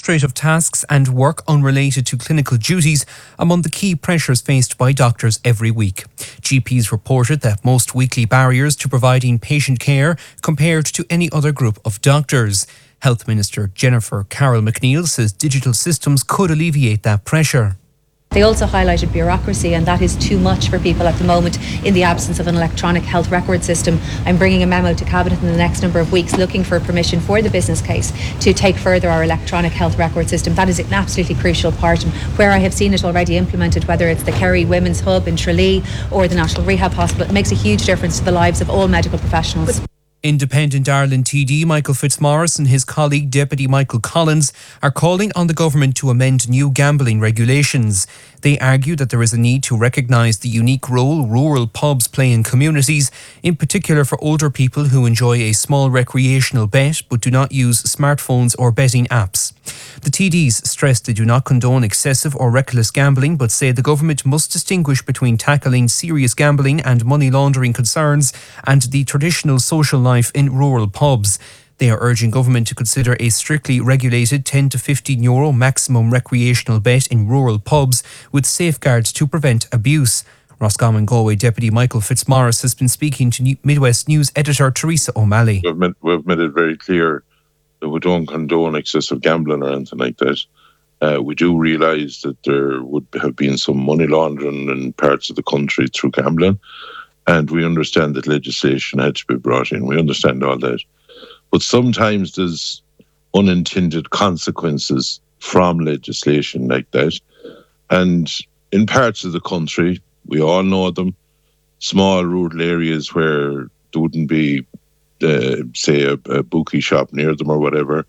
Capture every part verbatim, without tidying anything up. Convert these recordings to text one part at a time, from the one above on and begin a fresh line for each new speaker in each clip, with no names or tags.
administrative tasks and work unrelated to clinical duties among the key pressures faced by doctors every week. G Ps reported that most weekly barriers to providing patient care compared to any other group of doctors. Health Minister Jennifer Carroll McNeil says digital systems could alleviate that pressure.
They also highlighted bureaucracy, and that is too much for people at the moment in the absence of an electronic health record system. I'm bringing a memo to Cabinet in the next number of weeks looking for permission for the business case to take further our electronic health record system. That is an absolutely crucial part, and where I have seen it already implemented, whether it's the Kerry Women's Hub in Tralee or the National Rehab Hospital, it makes a huge difference to the lives of all medical professionals.
Independent Ireland T D Michael Fitzmaurice and his colleague Deputy Michael Collins are calling on the government to amend new gambling regulations. They argue that there is a need to recognise the unique role rural pubs play in communities, in particular for older people who enjoy a small recreational bet but do not use smartphones or betting apps. The T Ds stress they do not condone excessive or reckless gambling, but say the government must distinguish between tackling serious gambling and money laundering concerns and the traditional social life in rural pubs. They are urging government to consider a strictly regulated ten to fifteen euro maximum recreational bet in rural pubs with safeguards to prevent abuse. Roscommon Galway Deputy Michael Fitzmaurice has been speaking to Midwest News editor Teresa O'Malley.
We've made, we've made it very clear that we don't condone excessive gambling or anything like that. Uh, we do realise that there would have been some money laundering in parts of the country through gambling, and we understand that legislation had to be brought in. We understand all that. But sometimes there's unintended consequences from legislation like that. And in parts of the country, we all know them, small rural areas where there wouldn't be, uh, say, a, a bookie shop near them or whatever,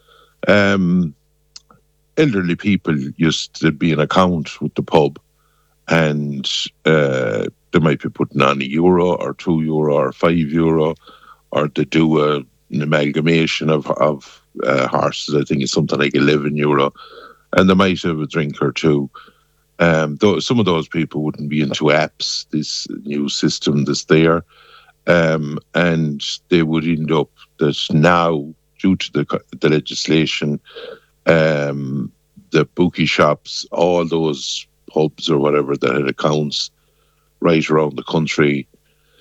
um, elderly people used to be an account with the pub, and uh, they might be putting on a euro or two euro or five euro, or they do a an amalgamation of of uh, horses. I think it's something like eleven euro, and they might have a drink or two. Um, though some of those people wouldn't be into apps, this new system that's there, um, and they would end up that now, due to the the legislation, um, the bookie shops, all those pubs or whatever that had accounts right around the country,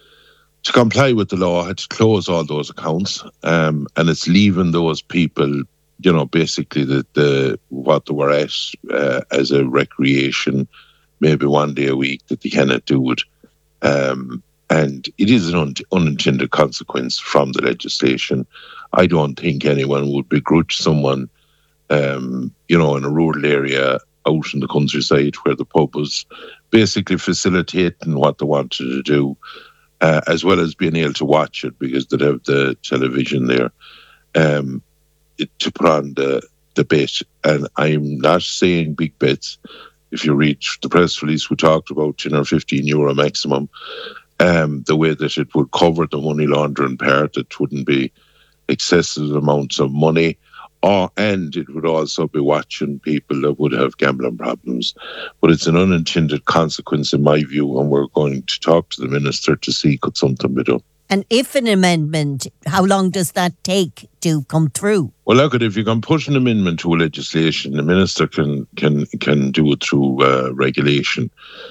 to comply with the law, had to close all those accounts, um, and it's leaving those people, you know, basically the, the what they were at uh, as a recreation, maybe one day a week, that they cannot do it. Um, and it is an un- unintended consequence from the legislation. I don't think anyone would begrudge someone, um, you know, in a rural area out in the countryside where the pub was basically facilitating what they wanted to do, Uh, as well as being able to watch it because they'd have the television there, um, it, to put on the, the bet. And I'm not saying big bets. If you read the press release, we talked about ten or fifteen euro maximum, um, the way that it would cover the money laundering part. It wouldn't be excessive amounts of money, or and it would also be watching people that would have gambling problems. But it's an unintended consequence in my view, and we're going to talk to the Minister to see could something be done.
And if an amendment, how long does that take to come through?
Well, look, if you can push an amendment to a legislation, the Minister can can can do it through uh, regulation.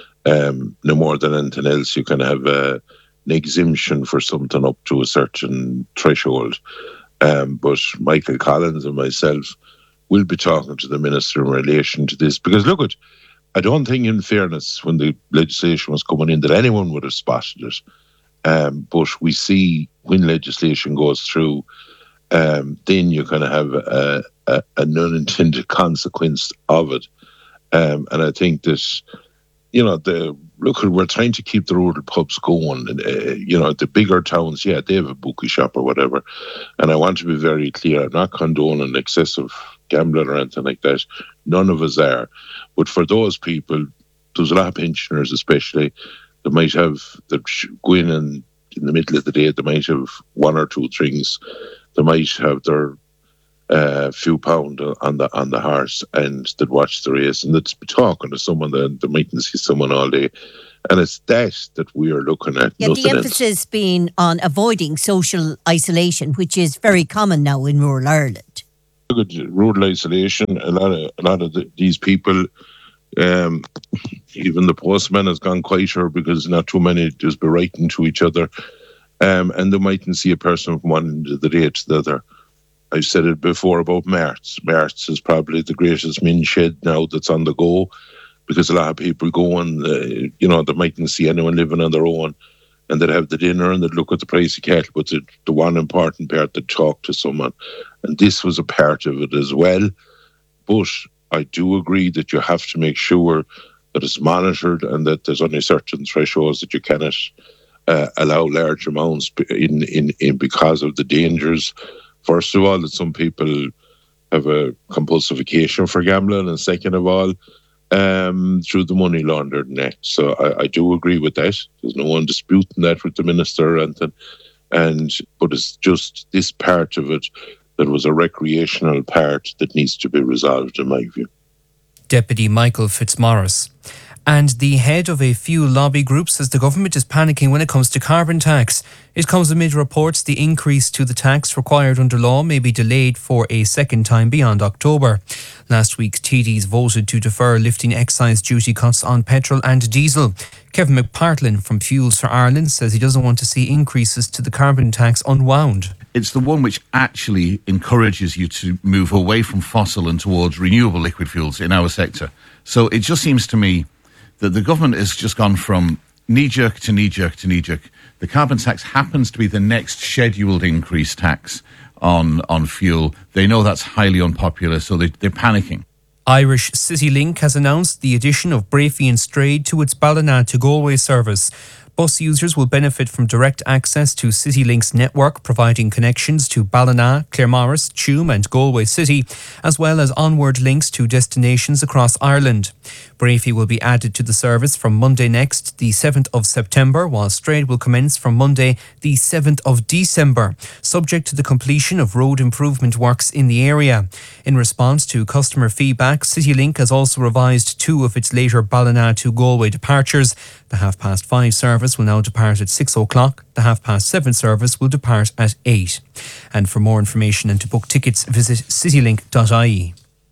Um, no more than anything else, you can have uh, an exemption for something up to a certain threshold. Um, but Michael Collins and myself will be talking to the Minister in relation to this, because look, at, I don't think, in fairness, when the legislation was coming in, that anyone would have spotted it. Um, but we see when legislation goes through, um, then you're going to have a, a, an unintended consequence of it. Um, and I think that, you know, the look, we're trying to keep the rural pubs going. And, uh, you know, the bigger towns, yeah, they have a bookie shop or whatever. And I want to be very clear, I'm not condoning excessive gambling or anything like that. None of us are. But for those people, there's a lot of pensioners especially, they might have, they're going in in the middle of the day, they might have one or two drinks, they might have their uh, few pound on the on the horse, and they'd watch the race, and they'd be talking to someone, that they mightn't see someone all day. And it's that that we are looking at.
Yeah, the emphasis else. being on avoiding social isolation, which is very common now in rural Ireland.
Good rural isolation. A lot of a lot of the, these people, um, even the postman has gone quieter because not too many just be writing to each other, um, and they mightn't see a person from one end of the day to the other. I've said it before about Marts. Marts is probably the greatest min shed now that's on the go, because a lot of people go and uh, you know, they mightn't see anyone living on their own, and they'd have the dinner and they'd look at the price of cattle, but the, the one important part, they'd talk to someone. And this was a part of it as well. But I do agree that you have to make sure that it's monitored and that there's only certain thresholds that you cannot uh, allow large amounts in, in, in because of the dangers. First of all, that some people have a compulsification for gambling, and second of all, um, through the money laundering act. So I, I do agree with that. There's no one disputing that with the minister or anything. And but it's just this part of it that was a recreational part that needs to be resolved, in my view.
Deputy Michael Fitzmaurice. And the head of a few lobby groups says the government is panicking when it comes to carbon tax. It comes amid reports the increase to the tax required under law may be delayed for a second time beyond October. Last week, T Ds voted to defer lifting excise duty cuts on petrol and diesel. Kevin McPartlin from Fuels for Ireland says he doesn't want to see increases to the carbon tax unwound.
It's the one which actually encourages you to move away from fossil and towards renewable liquid fuels in our sector. So it just seems to me that the government has just gone from knee-jerk to knee-jerk to knee-jerk. The carbon tax happens to be the next scheduled increase tax on on fuel. They know that's highly unpopular, so they, they're panicking.
Irish CityLink has announced the addition of Brafey and Strade to its Ballina to Galway service. Bus users will benefit from direct access to CityLink's network, providing connections to Ballina, Claremorris, Tuam and Galway City, as well as onward links to destinations across Ireland. Brafey will be added to the service from Monday next, the seventh of September, while Strade will commence from Monday, the seventh of December, subject to the completion of road improvement works in the area. In response to customer feedback, CityLink has also revised two of its later Ballina to Galway departures. The half-past five service will now depart at six o'clock. The half-past seven service will depart at eight. And for more information and to book tickets, visit citylink dot I E.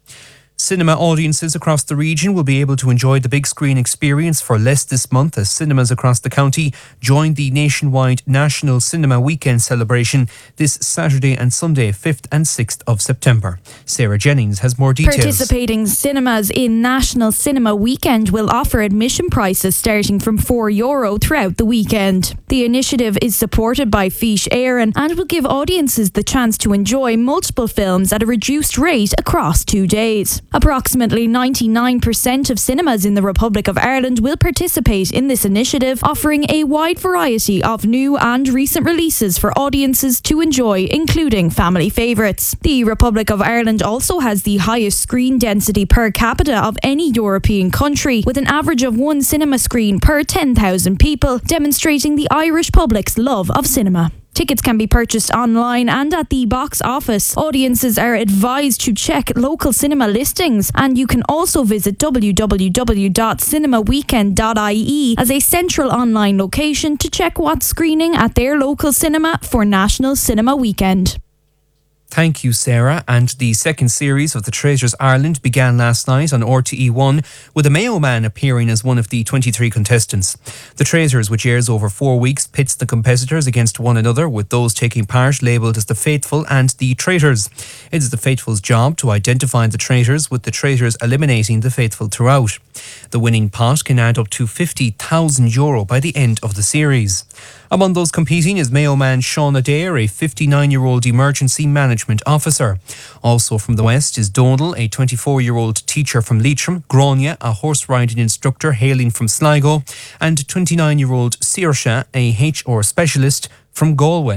Cinema audiences across the region will be able to enjoy the big screen experience for less this month as cinemas across the county join the nationwide National Cinema Weekend celebration this Saturday and Sunday, fifth and sixth of September. Sarah Jennings has more details.
Participating cinemas in National Cinema Weekend will offer admission prices starting from four euro throughout the weekend. The initiative is supported by Fish Éireann and will give audiences the chance to enjoy multiple films at a reduced rate across two days. Approximately ninety-nine percent of cinemas in the Republic of Ireland will participate in this initiative, offering a wide variety of new and recent releases for audiences to enjoy, including family favourites. The Republic of Ireland also has the highest screen density per capita of any European country, with an average of one cinema screen per ten thousand people, demonstrating the Irish public's love of cinema. Tickets can be purchased online and at the box office. Audiences are advised to check local cinema listings, and you can also visit w w w dot cinema weekend dot I E as a central online location to check what's screening at their local cinema for National Cinema Weekend.
Thank you, Sarah. And the second series of the Traitors Ireland began last night on R T E one, with a Mayo man appearing as one of the twenty-three contestants. The Traitors, which airs over four weeks, pits the competitors against one another, with those taking part labelled as the Faithful and the Traitors. It is the Faithful's job to identify the traitors, with the traitors eliminating the Faithful throughout. The winning pot can add up to fifty thousand euro by the end of the series. Among those competing is Mayo man Sean Adair, a fifty-nine-year-old emergency management officer. Also from the West is Donal, a twenty-four-year-old teacher from Leitrim, Grania, a horse riding instructor hailing from Sligo, and twenty-nine-year-old Saoirse, a H R specialist from Galway.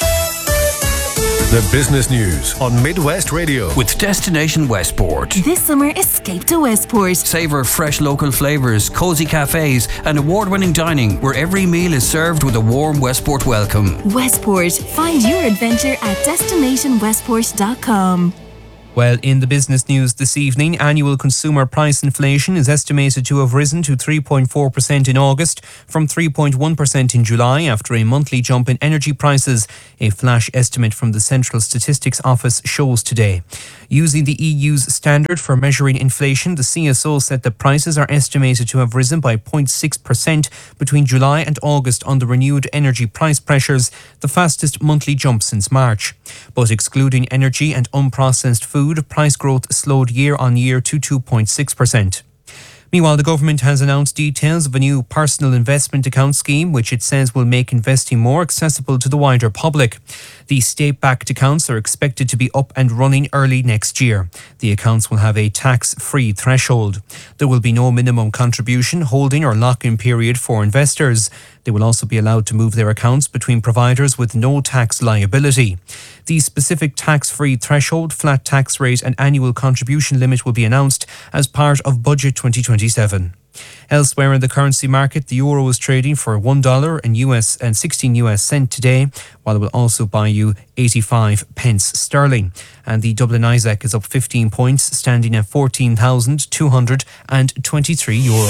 The business news on Midwest Radio
with Destination Westport.
This summer, escape to Westport.
Savour fresh local flavours, cosy cafes and award-winning dining where every meal is served with a warm Westport welcome.
Westport. Find your adventure at destination westport dot com.
Well, in the business news this evening, annual consumer price inflation is estimated to have risen to three point four percent in August from three point one percent in July after a monthly jump in energy prices, a flash estimate from the Central Statistics Office shows today. Using the E U's standard for measuring inflation, the C S O said that prices are estimated to have risen by zero point six percent between July and August on the renewed energy price pressures, the fastest monthly jump since March. But excluding energy and unprocessed food, price growth slowed year on year to two point six percent. Meanwhile, the government has announced details of a new personal investment account scheme, which it says will make investing more accessible to the wider public. The state-backed accounts are expected to be up and running early next year. The accounts will have a tax-free threshold. There will be no minimum contribution, holding or lock-in period for investors. They will also be allowed to move their accounts between providers with no tax liability. The specific tax-free threshold, flat tax rate and annual contribution limit will be announced as part of Budget twenty twenty-seven. Elsewhere in the currency market, the euro is trading for one dollar and US and sixteen US cent today, while it will also buy you eighty-five pence sterling. And the Dublin Isaac is up fifteen points, standing at fourteen thousand two hundred twenty-three euro.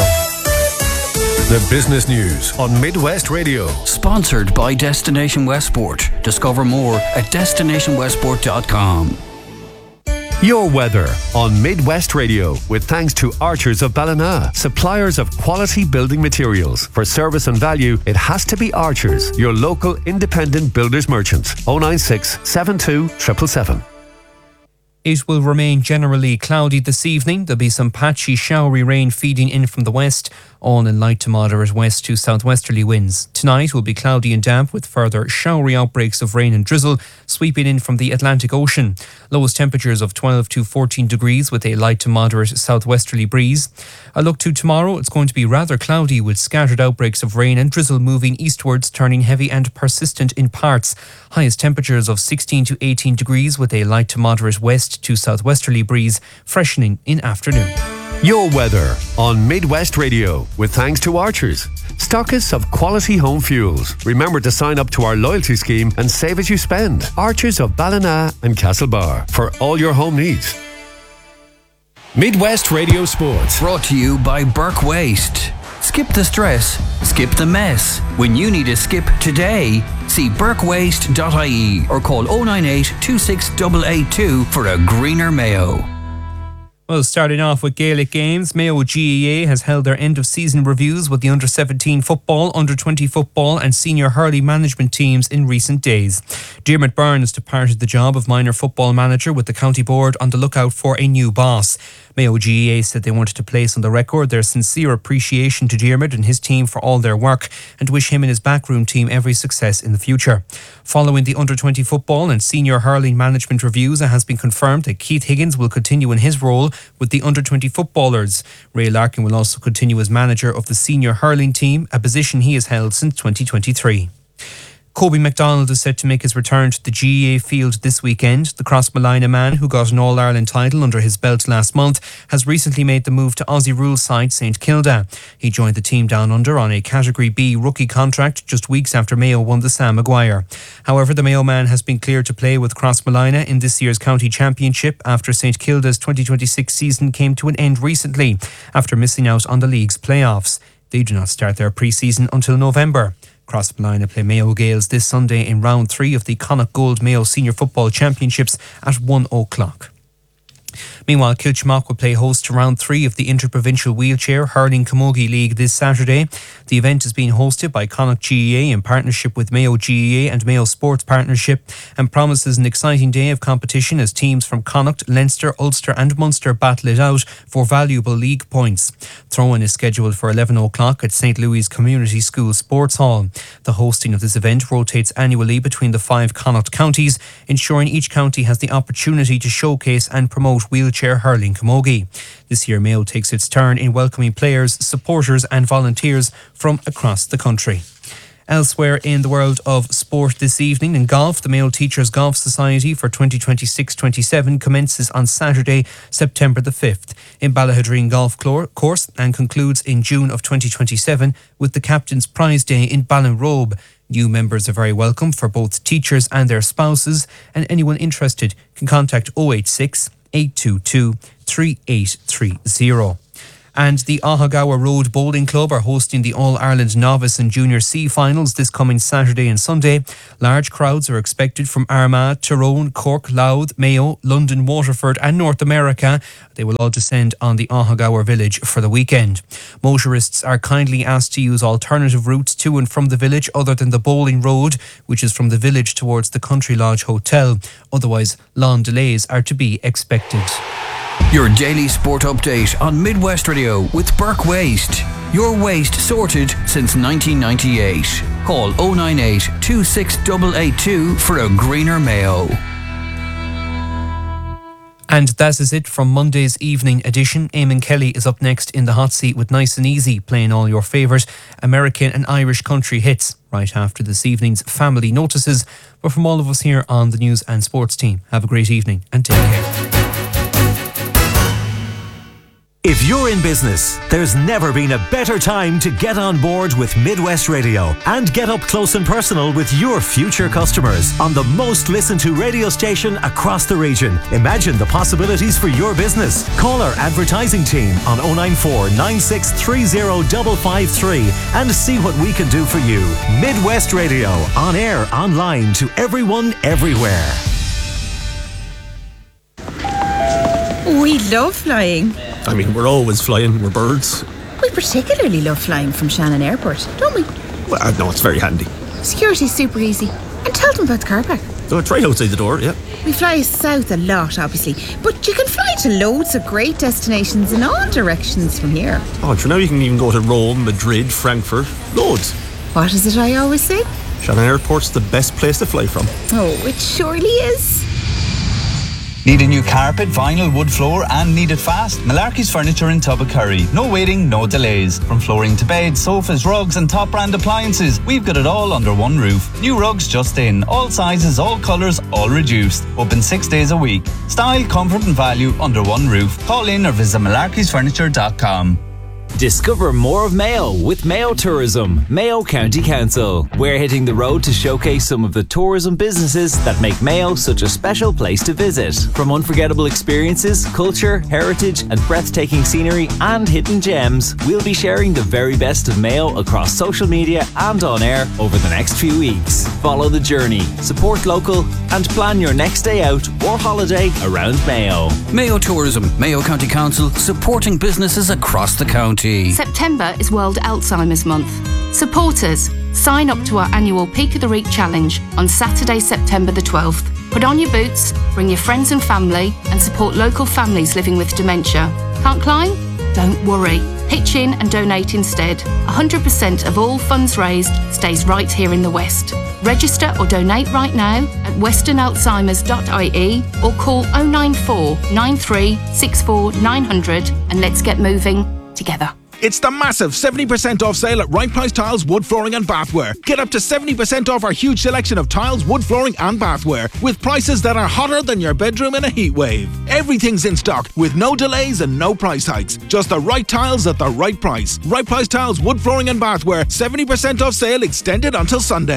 The business news on Midwest Radio.
Sponsored by Destination Westport. Discover more at destination westport dot com.
Your weather on Midwest Radio with thanks to Archers of Ballina, suppliers of quality building materials. For service and value, it has to be Archers, your local independent builders merchants. oh nine six, seven two, seven seven seven.
It will remain generally cloudy this evening. There'll be some patchy showery rain feeding in from the west, all in light to moderate west to southwesterly winds. Tonight will be cloudy and damp with further showery outbreaks of rain and drizzle sweeping in from the Atlantic Ocean. Lowest temperatures of twelve to fourteen degrees with a light to moderate southwesterly breeze. A look to tomorrow, it's going to be rather cloudy with scattered outbreaks of rain and drizzle moving eastwards, turning heavy and persistent in parts. Highest temperatures of sixteen to eighteen degrees with a light to moderate west to southwesterly breeze, freshening in afternoon.
Your weather on Midwest Radio with thanks to Archers, stockists of quality home fuels. Remember to sign up to our loyalty scheme and save as you spend. Archers of Ballina and Castlebar for all your home needs. Midwest Radio Sports.
Brought to you by Burke Waste. Skip the stress, skip the mess. When you need a skip today, see burke waste dot I E or call oh nine eight, two six eight eight two for a greener Mayo.
Well, starting off with Gaelic games, Mayo G A A has held their end-of-season reviews with the under seventeen football, under twenty football and senior hurling management teams in recent days. Diarmuid Byrne has departed the job of minor football manager with the county board on the lookout for a new boss. Mayo G A A said they wanted to place on the record their sincere appreciation to Diarmuid and his team for all their work and wish him and his backroom team every success in the future. Following the under twenty football and senior hurling management reviews, it has been confirmed that Keith Higgins will continue in his role with the under twenty footballers. Ray Larkin will also continue as manager of the senior hurling team, a position he has held since twenty twenty-three. Kobe MacDonald is set to make his return to the G A A field this weekend. The Crossmolina man, who got an All-Ireland title under his belt last month, has recently made the move to Aussie rules side St Kilda. He joined the team down under on a Category B rookie contract just weeks after Mayo won the Sam Maguire. However, the Mayo man has been cleared to play with Crossmolina in this year's county championship after St Kilda's twenty twenty-six season came to an end recently after missing out on the league's playoffs. They do not start their pre-season until November. Crossmolina play Mayo Gaels this Sunday in round three of the Connacht Gold Mayo Senior Football Championships at one o'clock. Meanwhile, Kilchmock will play host to round three of the Interprovincial Wheelchair Hurling Camogie League this Saturday. The event is being hosted by Connacht G A A in partnership with Mayo G A A and Mayo Sports Partnership and promises an exciting day of competition as teams from Connacht, Leinster, Ulster and Munster battle it out for valuable league points. Throw-in is scheduled for eleven o'clock at Saint Louis Community School Sports Hall. The hosting of this event rotates annually between the five Connacht counties, ensuring each county has the opportunity to showcase and promote wheelchair hurling camogie. This year Mayo takes its turn in welcoming players, supporters and volunteers from across the country. Elsewhere in the world of sport this evening, in golf, the Mayo Teachers Golf Society for twenty twenty-six twenty-seven commences on Saturday, September the fifth in Ballahadreen Golf Course and concludes in June of twenty twenty-seven with the Captain's Prize Day in Ballinrobe. New members are very welcome for both teachers and their spouses, and anyone interested can contact oh eight six, eight two two, three eight three zero. And the Ahagawa Road Bowling Club are hosting the All-Ireland Novice and Junior C finals this coming Saturday and Sunday. Large crowds are expected from Armagh, Tyrone, Cork, Louth, Mayo, London, Waterford and North America. They will all descend on the Ahagawa village for the weekend. Motorists are kindly asked to use alternative routes to and from the village other than the Bowling Road, which is from the village towards the Country Lodge Hotel. Otherwise, long delays are to be expected.
Your daily sport update on Midwest Radio with Burke Waste. Your waste sorted since nineteen ninety-eight. Call oh nine eight, two six eight eight two for a greener Mayo.
And that is it from Monday's evening edition. Eamon Kelly is up next in the hot seat with Nice and Easy, playing all your favourite American and Irish country hits right after this evening's family notices. But from all of us here on the News and Sports team, have a great evening and take care.
If you're in business, there's never been a better time to get on board with Midwest Radio and get up close and personal with your future customers on the most listened to radio station across the region. Imagine the possibilities for your business. Call our advertising team on oh nine four, nine six three oh, five five three and see what we can do for you. Midwest Radio, on air, online, to everyone, everywhere.
We love flying.
I mean, we're always flying, we're birds.
We particularly love flying from Shannon Airport, don't we?
Well, I know it's very handy.
Security's super easy. And tell them about the car park.
So it's right outside the door, yeah.
We fly south a lot, obviously, but you can fly to loads of great destinations in all directions from here.
Oh, for now you can even go to Rome, Madrid, Frankfurt, loads.
What is it I always say?
Shannon Airport's the best place to fly from.
Oh, it surely is.
Need a new carpet, vinyl, wood floor and need it fast? Malarkey's Furniture in Tubbercurry. No waiting, no delays. From flooring to beds, sofas, rugs and top brand appliances, we've got it all under one roof. New rugs just in. All sizes, all colours, all reduced. Open six days a week. Style, comfort and value under one roof. Call in or visit malarkeys furniture dot com.
Discover more of Mayo with Mayo Tourism, Mayo County Council. We're hitting the road to showcase some of the tourism businesses that make Mayo such a special place to visit. From unforgettable experiences, culture, heritage and breathtaking scenery and hidden gems, we'll be sharing the very best of Mayo across social media and on air over the next few weeks. Follow the journey, support local and plan your next day out or holiday around Mayo.
Mayo Tourism, Mayo County Council, supporting businesses across the county.
September is World Alzheimer's Month. Support us. Sign up to our annual Peak of the Week challenge on Saturday, September the twelfth. Put on your boots, bring your friends and family and support local families living with dementia. Can't climb? Don't worry. Pitch in and donate instead. one hundred percent of all funds raised stays right here in the West. Register or donate right now at western alzheimers dot I E or call oh nine four, nine three six four, nine hundred and let's get moving together.
It's the massive seventy percent off sale at Right Price Tiles, Wood Flooring and Bathware. Get up to seventy percent off our huge selection of tiles, wood flooring and bathware with prices that are hotter than your bedroom in a heat wave. Everything's in stock with no delays and no price hikes. Just the right tiles at the right price. Right Price Tiles, Wood Flooring and Bathware, seventy percent off sale extended until Sunday.